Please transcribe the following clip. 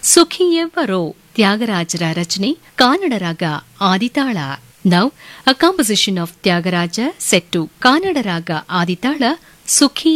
ಸುಖಿಯೆಂಬರೋ ತ್ಯಾಗರಾಜರ ರಚನೆ ಕನ್ನಡ ರಾಗ ಆದಿತಾಳ. Now a composition of Tyagaraja set to Kannada ರಾಗ ಆದಿತಾಳ ಸುಖಿ